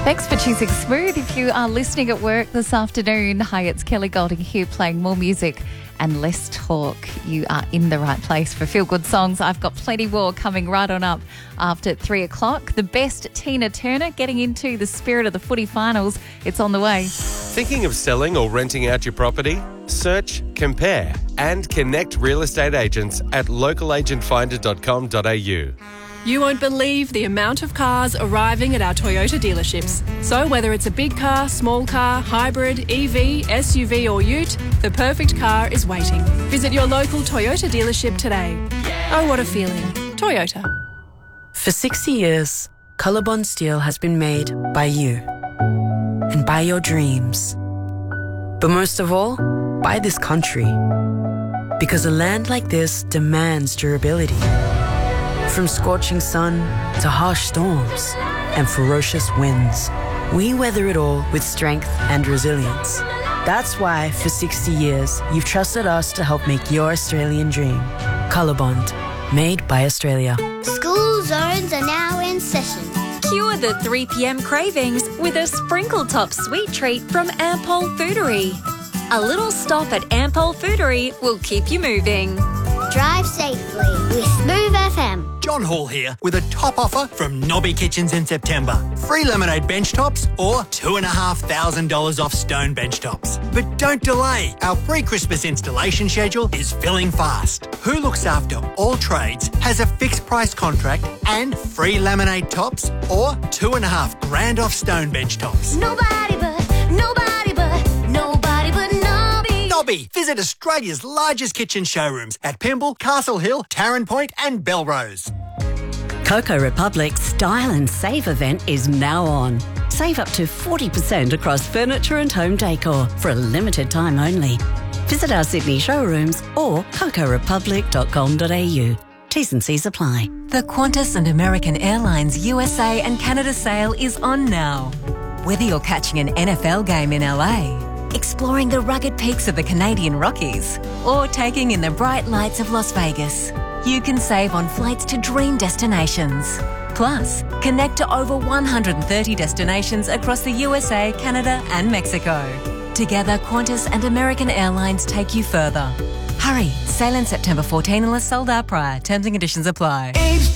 Thanks for choosing Smooth. If you are listening at work this afternoon, hi, it's Kelly Golding here playing more music and less talk. You are in the right place for feel-good songs. I've got plenty more coming right on up after 3 o'clock. The best Tina Turner getting into the spirit of the footy finals. It's on the way. Thinking of selling or renting out your property? Search, compare and connect real estate agents at localagentfinder.com.au. You won't believe the amount of cars arriving at our Toyota dealerships. So whether it's a big car, small car, hybrid, EV, SUV or ute, the perfect car is waiting. Visit your local Toyota dealership today. Oh, what a feeling. Toyota. For 60 years, Colorbond Steel has been made by you and by your dreams. But most of all, by this country. Because a land like this demands durability. From scorching sun to harsh storms and ferocious winds, we weather it all with strength and resilience. That's why, for 60 years, you've trusted us to help make your Australian dream. Colorbond, made by Australia. School zones are now in session. Cure the 3 p.m. cravings with a Sprinkle Top sweet treat from Ampol Foodery. A little stop at Ampol Foodery will keep you moving. Drive safely with Smooth FM. John Hall here with a top offer from Nobby Kitchens in September. Free lemonade bench tops or $2,500 off stone bench tops. But don't delay. Our pre-Christmas installation schedule is filling fast. Who looks after all trades has a fixed price contract and free lemonade tops or $2,500 off stone bench tops. Nobody but Nobby. Nobby. Visit Australia's largest kitchen showrooms at Pymble, Castle Hill, Tarrant Point and Belrose. Coco Republic's Style and Save event is now on. Save up to 40% across furniture and home decor for a limited time only. Visit our Sydney showrooms or cocorepublic.com.au. T's and C's apply. The Qantas and American Airlines USA and Canada sale is on now. Whether you're catching an NFL game in LA, exploring the rugged peaks of the Canadian Rockies, or taking in the bright lights of Las Vegas, you can save on flights to dream destinations. Plus, connect to over 130 destinations across the USA, Canada and Mexico. Together, Qantas and American Airlines take you further. Hurry, sail in September 14 unless sold out prior. Terms and conditions apply.